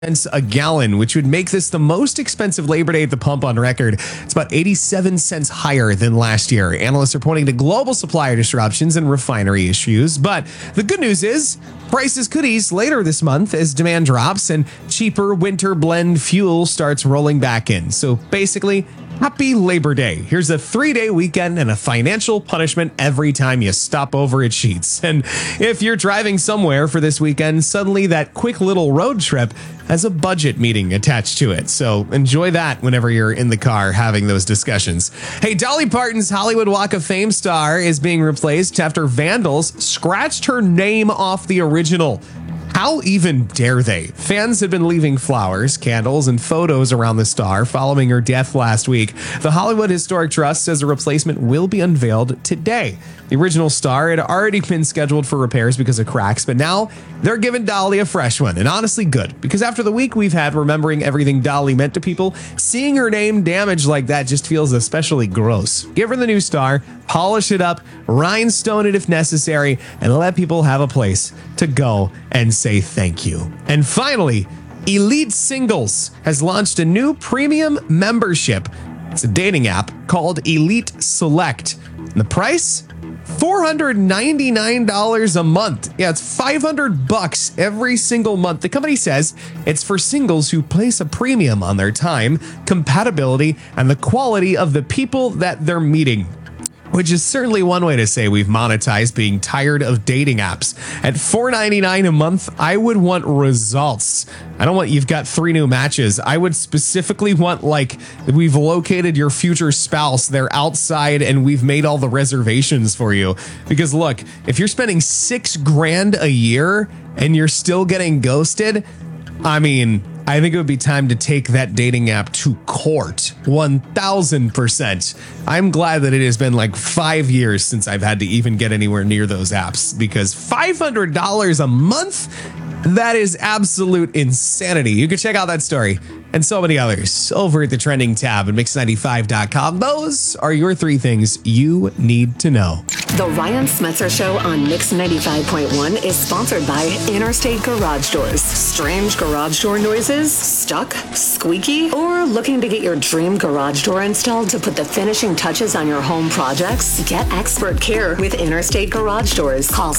cents a gallon, which would make this the most expensive Labor Day at the pump on record. It's about 87 cents higher than last year. Analysts are pointing to global supplier disruptions and refinery issues. But the good news is prices could ease later this month as demand drops and cheaper winter blend fuel starts rolling back in. So basically, happy Labor Day. Here's a 3-day weekend and a financial punishment every time you stop over at Sheetz. And if you're driving somewhere for this weekend, suddenly that quick little road trip has a budget meeting attached to it. So enjoy that whenever you're in the car having those discussions. Hey, Dolly Parton's Hollywood Walk of Fame star is being replaced after vandals scratched her name off the original. How even dare they? Fans had been leaving flowers, candles, and photos around the star following her death last week. The Hollywood Historic Trust says a replacement will be unveiled today. The original star had already been scheduled for repairs because of cracks, but now they're giving Dolly a fresh one. And honestly, good, because after the week we've had remembering everything Dolly meant to people, seeing her name damaged like that just feels especially gross. Give her the new star, polish it up, rhinestone it if necessary, and let people have a place to go and say thank you. And finally, Elite Singles has launched a new premium membership. It's a dating app called Elite Select. And the price? $499 a month. Yeah, it's $500 every single month. The company says it's for singles who place a premium on their time, compatibility, and the quality of the people that they're meeting. Which is certainly one way to say we've monetized being tired of dating apps. At $4.99 a month, I would want results. I don't want you've got 3 new matches. I would specifically want like we've located your future spouse, they're outside, and we've made all the reservations for you. Because look, if you're spending $6,000 a year and you're still getting ghosted, I mean, I think it would be time to take that dating app to court. 1000%. I'm glad that it has been like 5 years since I've had to even get anywhere near those apps, because $500 a month? That is absolute insanity. You can check out that story and so many others over at the trending tab at mix95.com. Those are your 3 things you need to know. The Ryan Smetzer Show on Mix 95.1 is sponsored by Interstate Garage Doors. Strange garage door noises? Stuck? Squeaky? Or looking to get your dream garage door installed to put the finishing touches on your home projects? Get expert care with Interstate Garage Doors. Call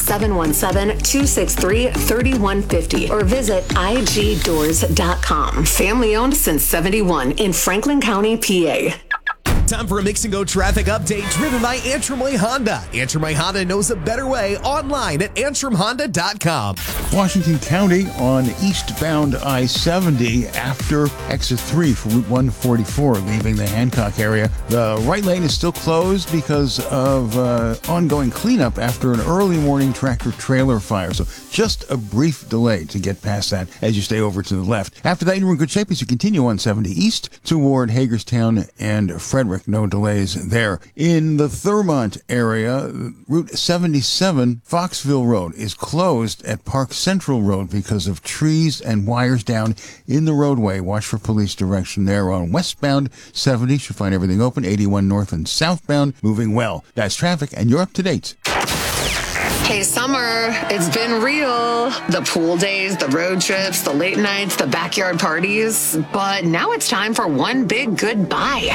717-263-3150 or visit igdoors.com. Family owned since 71 in Franklin County, PA. Time for a Mix and Go traffic update driven by Antrim Way Honda. Antrim Way Honda knows a better way online at antrimhonda.com. Washington County on eastbound I-70 after exit 3 for Route 144 leaving the Hancock area. The right lane is still closed because of ongoing cleanup after an early morning tractor-trailer fire. So just a brief delay to get past that as you stay over to the left. After that, you're in good shape as you continue on 70 east toward Hagerstown and Frederick. No delays there. In the Thurmont area, Route 77, Foxville Road, is closed at Park Central Road because of trees and wires down in the roadway. Watch for police direction there on westbound 70. Should find everything open. 81 north and southbound moving well. That's traffic, and you're up to date. Hey, summer, it's been real. The pool days, the road trips, the late nights, the backyard parties. But now it's time for one big goodbye.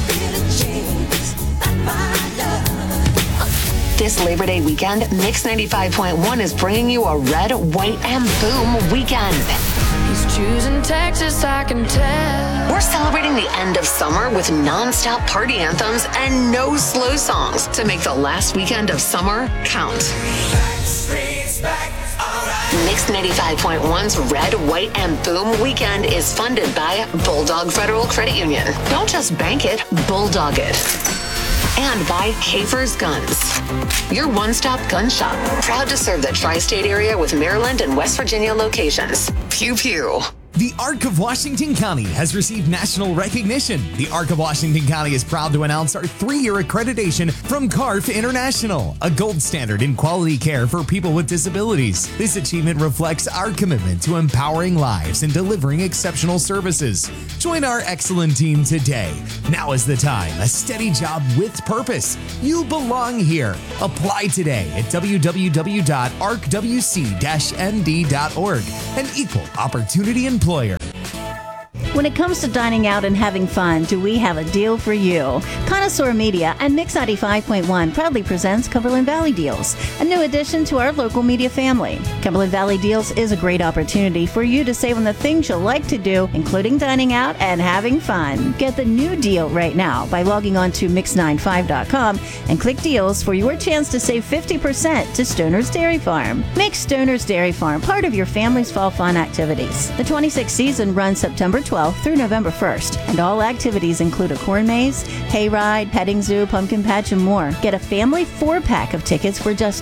This Labor Day weekend, Mix 95.1 is bringing you a red, white, and boom weekend. He's choosing Texas, I can tell. We're celebrating the end of summer with non-stop party anthems and no slow songs to make the last weekend of summer count. Mix 95.1's Red, White, and Boom weekend is funded by Bulldog Federal Credit Union. Don't just bank it, bulldog it. And by Hafer's Guns, your one-stop gun shop. Proud to serve the tri-state area with Maryland and West Virginia locations. Pew pew. The Arc of Washington County has received national recognition. The Arc of Washington County is proud to announce our 3-year accreditation from CARF International, a gold standard in quality care for people with disabilities. This achievement reflects our commitment to empowering lives and delivering exceptional services. Join our excellent team today. Now is the time. A steady job with purpose. You belong here. Apply today at www.arcwc-nd.org. An equal opportunity employer. employer. When it comes to dining out and having fun, do we have a deal for you? Connoisseur Media and Mix 95.1 proudly presents Cumberland Valley Deals, a new addition to our local media family. Cumberland Valley Deals is a great opportunity for you to save on the things you like to do, including dining out and having fun. Get the new deal right now by logging on to mix95.com and click deals for your chance to save 50% to Stoner's Dairy Farm. Make Stoner's Dairy Farm part of your family's fall fun activities. The 26th season runs September 12th through November 1st, and all activities include a corn maze, hayride, petting zoo, pumpkin patch, and more. Get a family 4-pack of tickets for just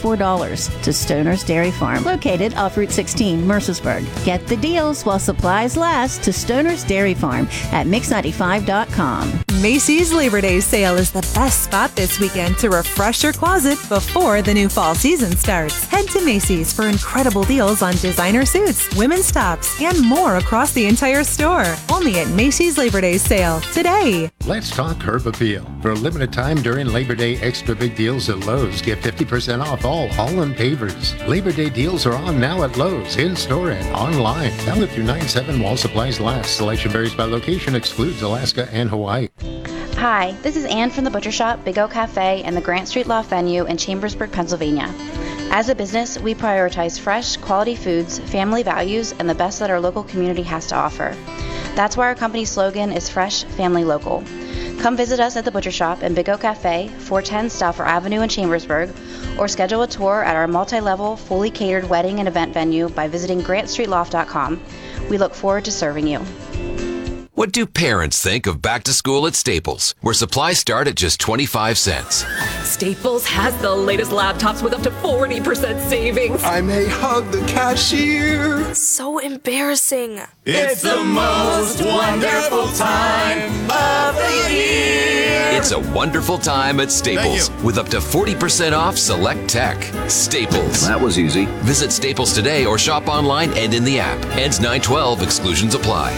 $24 to Stoner's Dairy Farm, located off Route 16, Mercersburg. Get the deals while supplies last to Stoner's Dairy Farm at mix95.com. Macy's Labor Day sale is the best spot this weekend to refresh your closet before the new fall season starts. Head to Macy's for incredible deals on designer suits, women's tops, and more across the entire store. Only at Macy's Labor Day sale today. Let's talk Curb Appeal. For a limited time during Labor Day, extra big deals at Lowe's. Get 50% off all Holland pavers. Labor Day deals are on now at Lowe's, in-store and online. Valid through 9/7 while supplies last. Selection varies by location, excludes Alaska and Hawaii. Hi, this is Ann from the Butcher Shop, Big O Cafe, and the Grant Street Loft venue in Chambersburg, Pennsylvania. As a business, we prioritize fresh, quality foods, family values, and the best that our local community has to offer. That's why our company's slogan is Fresh, Family, Local. Come visit us at the Butcher Shop and Big O Cafe, 410 Stauffer Avenue in Chambersburg, or schedule a tour at our multi-level, fully catered wedding and event venue by visiting grantstreetloft.com. We look forward to serving you. What do parents think of back to school at Staples, where supplies start at just 25 cents? Staples has the latest laptops with up to 40% savings. I may hug the cashier. So embarrassing. It's the most wonderful time of the year. It's a wonderful time at Staples with up to 40% off select tech. Staples. That was easy. Visit Staples today or shop online and in the app. Ends 9/12. Exclusions apply.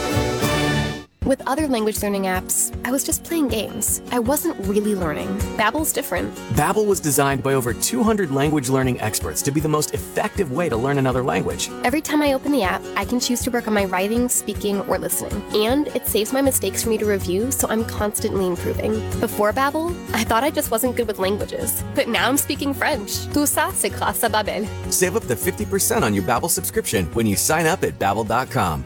With other language learning apps, I was just playing games. I wasn't really learning. Babbel's different. Babbel was designed by over 200 language learning experts to be the most effective way to learn another language. Every time I open the app, I can choose to work on my writing, speaking, or listening. And it saves my mistakes for me to review, so I'm constantly improving. Before Babbel, I thought I just wasn't good with languages. But now I'm speaking French. Tout ça, c'est grâce à Babbel. Save up to 50% on your Babbel subscription when you sign up at Babbel.com.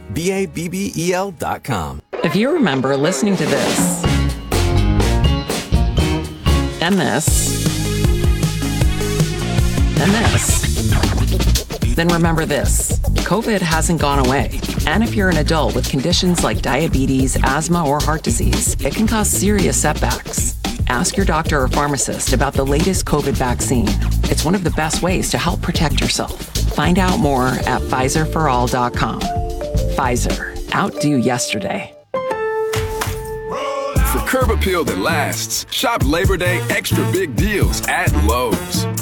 BABBEL.com. If you remember listening to this, and this, and this, then remember this. COVID hasn't gone away. And if you're an adult with conditions like diabetes, asthma, or heart disease, it can cause serious setbacks. Ask your doctor or pharmacist about the latest COVID vaccine. It's one of the best ways to help protect yourself. Find out more at Pfizerforall.com. Pfizer. Outdo yesterday. For curb appeal that lasts, shop Labor Day extra big deals at Lowe's.